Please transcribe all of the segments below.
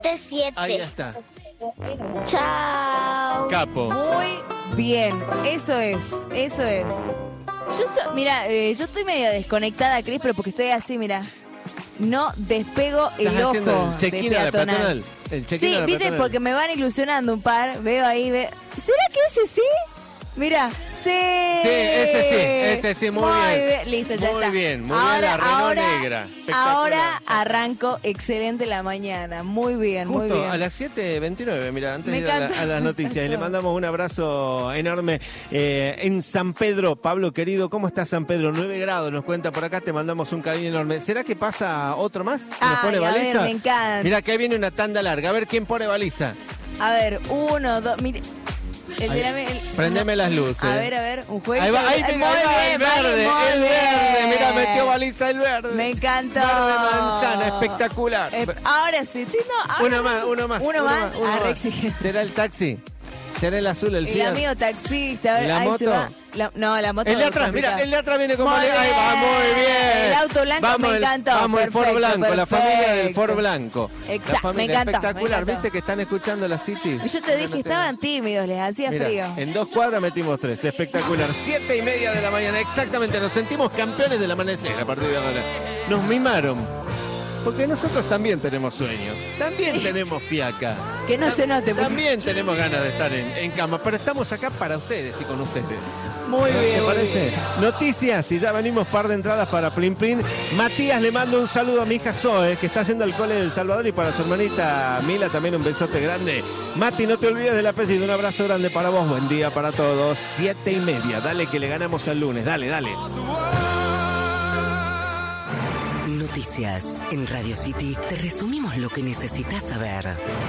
7. Ahí está. Chao. Capo. Muy bien, eso es. Mira, yo estoy medio desconectada, Cris, pero porque estoy así, mira. No despego el ¿Estás haciendo ojo el check-in de a la peatonal. peatonal? El check-in Sí, a la viste, peatonal. porque me van ilusionando un par. Veo ahí, ¿será que ese sí? Mira, sí. Ese sí, muy bien. Listo, ya Muy está. bien, muy bien la Renault negra. Espectacular. Ahora arranco excelente la mañana. Muy bien, Justo muy bien. a las 7:29, mira, antes Me de ir encanta. a las noticias. Y le mandamos un abrazo enorme en San Pedro. Pablo, querido, ¿cómo estás, San Pedro? 9 grados, nos cuenta por acá, te mandamos un cariño enorme. ¿Será que pasa otro más? ¿Nos Ay, pone a ver, baliza? me encanta. Mira, que ahí viene una tanda larga. A ver quién pone baliza. A ver, 1, 2, mire. Prendeme las luces. A ver, un jueguito. Ahí va, el verde, mira, metió baliza el verde. Me encantó. Verde manzana, espectacular. Ahora sí, Uno más. Uno más. Re exigente. ¿Será el taxi? ¿Será el azul, el El Fiat? amigo taxista, a ver, ¿La ahí moto? se va. No, la moto. El de es atrás, complicado. mira, el de atrás viene como... Muy Ahí va, muy bien. El auto blanco me encantó. Vamos, el Ford Perfecto, Blanco, la familia del Ford perfecto. Blanco. Exacto, La familia, me encantó, espectacular. me encantó. ¿Viste que están escuchando la City? Y yo te dije, estaban tímidos, les hacía Mira, frío. en 2 cuadras metimos 3, espectacular. 7:30 de la mañana, exactamente. Nos sentimos campeones del amanecer a partir de ahora. Nos mimaron. Porque nosotros también tenemos sueños, también tenemos fiaca. Que no se note. porque- También tenemos ganas de estar en cama, pero estamos acá para ustedes y con ustedes. Muy bien. ¿Te parece? Noticias, y ya venimos par de entradas para Plin Plin. Matías le mando un saludo a mi hija Zoe, que está haciendo el cole en El Salvador, y para su hermanita Mila también un besote grande. Mati, no te olvides del apellido, un abrazo grande para vos, buen día para todos. 7:30, dale que le ganamos al lunes, dale. Noticias. En Radio City te resumimos lo que necesitas saber.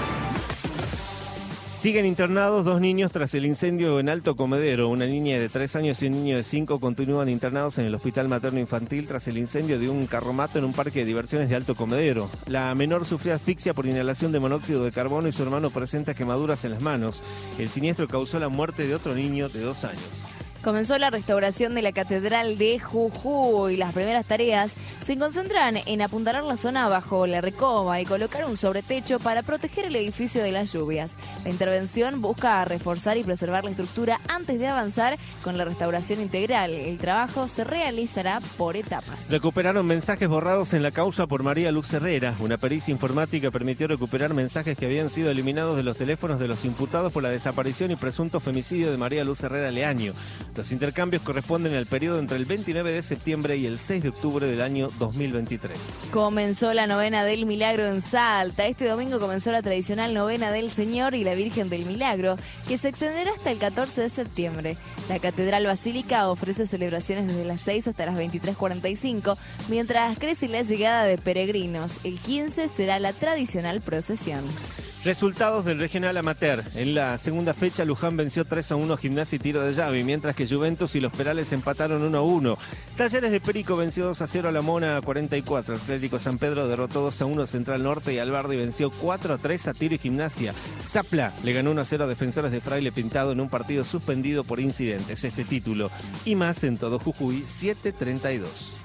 Siguen internados 2 niños tras el incendio en Alto Comedero. Una niña de 3 años y un niño de 5 continúan internados en el Hospital Materno Infantil tras el incendio de un carromato en un parque de diversiones de Alto Comedero. La menor sufrió asfixia por inhalación de monóxido de carbono y su hermano presenta quemaduras en las manos. El siniestro causó la muerte de otro niño de 2 años. Comenzó la restauración de la Catedral de Jujuy. Las primeras tareas se concentran en apuntalar la zona bajo la recoba y colocar un sobretecho para proteger el edificio de las lluvias. La intervención busca reforzar y preservar la estructura antes de avanzar con la restauración integral. El trabajo se realizará por etapas. Recuperaron mensajes borrados en la causa por María Luz Herrera. Una pericia informática permitió recuperar mensajes que habían sido eliminados de los teléfonos de los imputados por la desaparición y presunto femicidio de María Luz Herrera Leaño. Los intercambios corresponden al periodo entre el 29 de septiembre y el 6 de octubre del año 2023. Comenzó la novena del Milagro en Salta. Este domingo comenzó la tradicional novena del Señor y la Virgen del Milagro, que se extenderá hasta el 14 de septiembre. La Catedral Basílica ofrece celebraciones desde las 6 hasta las 23:45, mientras crece la llegada de peregrinos. El 15 será la tradicional procesión. Resultados del regional amateur. En la segunda fecha, Luján venció 3-1 a Gimnasia y Tiro de Llave, mientras que Juventus y los Perales empataron 1-1. Talleres de Perico venció 2-0 a La Mona 44. Atlético San Pedro derrotó 2-1 a Central Norte y Albardi venció 4-3 a Tiro y Gimnasia. Zapla le ganó 1-0 a Defensores de Fraile Pintado en un partido suspendido por incidentes. Este título y más en Todo Jujuy 7:32.